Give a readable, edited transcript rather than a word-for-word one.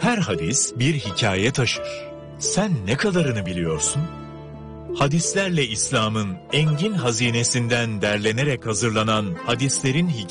Her hadis bir hikaye taşır. Sen ne kadarını biliyorsun? Hadislerle İslam'ın engin hazinesinden derlenerek hazırlanan hadislerin